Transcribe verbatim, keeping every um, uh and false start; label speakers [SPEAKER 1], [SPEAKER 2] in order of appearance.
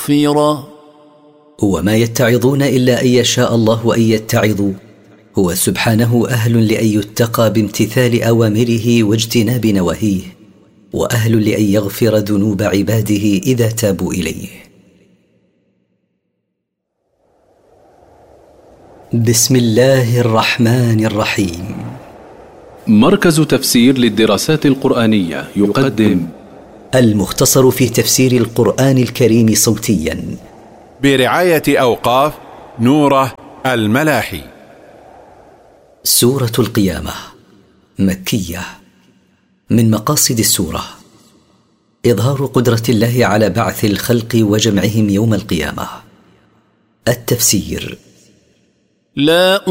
[SPEAKER 1] مغفرة.
[SPEAKER 2] وما يتعظون إلا أن يشاء الله أن يتعظوا. هو سبحانه أهل لأن يتقى بامتثال أوامره واجتناب نواهيه، وأهل لأن يغفر ذنوب عباده إذا تابوا إليه. بسم الله الرحمن الرحيم.
[SPEAKER 3] مركز تفسير للدراسات القرآنية يقدم
[SPEAKER 2] المختصر في تفسير القرآن الكريم صوتيا
[SPEAKER 4] برعاية أوقاف نوره الملاحي.
[SPEAKER 2] سورة القيامة مكية. من مقاصد السورة إظهار قدرة الله على بعث الخلق وجمعهم يوم القيامة. التفسير: لا